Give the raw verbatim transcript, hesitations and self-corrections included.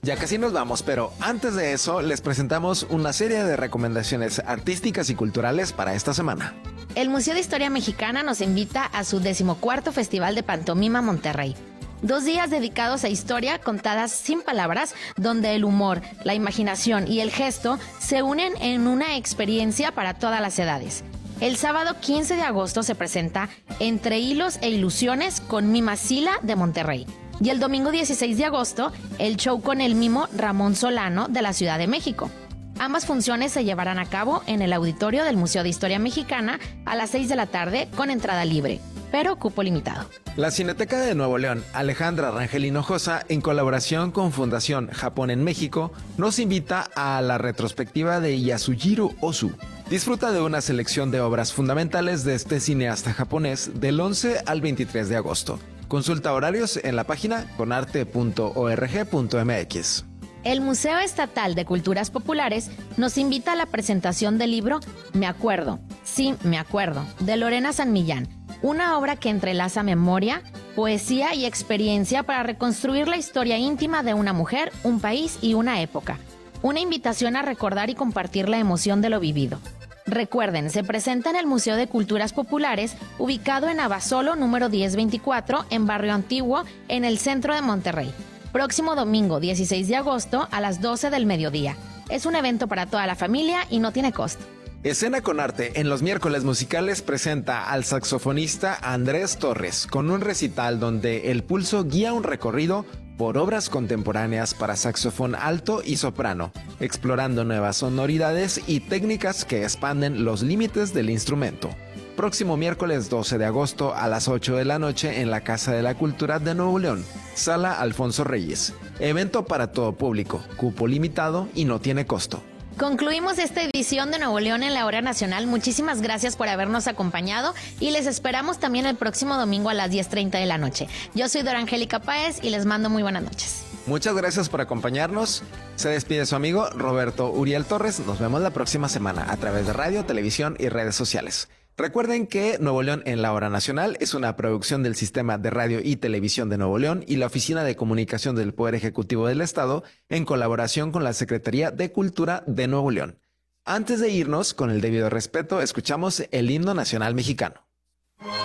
Ya casi nos vamos, pero antes de eso les presentamos una serie de recomendaciones artísticas y culturales para esta semana. El Museo de Historia Mexicana nos invita a su decimocuarto Festival de Pantomima Monterrey. Dos días dedicados a historia contadas sin palabras, donde el humor, la imaginación y el gesto se unen en una experiencia para todas las edades. El sábado quince de agosto se presenta Entre Hilos e Ilusiones con Mima Sila de Monterrey. Y el domingo dieciséis de agosto, el show con el mimo Ramón Solano de la Ciudad de México. Ambas funciones se llevarán a cabo en el auditorio del Museo de Historia Mexicana a las seis de la tarde con entrada libre, pero cupo limitado. La Cineteca de Nuevo León, Alejandra Rangel Hinojosa, en colaboración con Fundación Japón en México, nos invita a la retrospectiva de Yasujiro Ozu. Disfruta de una selección de obras fundamentales de este cineasta japonés del once al veintitrés de agosto. Consulta horarios en la página conarte punto org punto mx. El Museo Estatal de Culturas Populares nos invita a la presentación del libro Me acuerdo, sí, me acuerdo, de Lorena San Millán, una obra que entrelaza memoria, poesía y experiencia para reconstruir la historia íntima de una mujer, un país y una época. Una invitación a recordar y compartir la emoción de lo vivido. Recuerden, se presenta en el Museo de Culturas Populares, ubicado en Abasolo número diez veinticuatro, en Barrio Antiguo, en el centro de Monterrey. Próximo domingo, dieciséis de agosto, a las doce del mediodía. Es un evento para toda la familia y no tiene costo. Escena con Arte en los miércoles musicales presenta al saxofonista Andrés Torres con un recital donde el pulso guía un recorrido por obras contemporáneas para saxofón alto y soprano, explorando nuevas sonoridades y técnicas que expanden los límites del instrumento. Próximo miércoles doce de agosto a las ocho de la noche en la Casa de la Cultura de Nuevo León, Sala Alfonso Reyes. Evento para todo público, cupo limitado y no tiene costo. Concluimos esta edición de Nuevo León en la Hora Nacional. Muchísimas gracias por habernos acompañado y les esperamos también el próximo domingo a las diez treinta de la noche. Yo soy Dora Angélica Páez y les mando muy buenas noches. Muchas gracias por acompañarnos. Se despide su amigo Roberto Uriel Torres. Nos vemos la próxima semana a través de radio, televisión y redes sociales. Recuerden que Nuevo León en la Hora Nacional es una producción del Sistema de Radio y Televisión de Nuevo León y la Oficina de Comunicación del Poder Ejecutivo del Estado en colaboración con la Secretaría de Cultura de Nuevo León. Antes de irnos, con el debido respeto, escuchamos el himno nacional mexicano.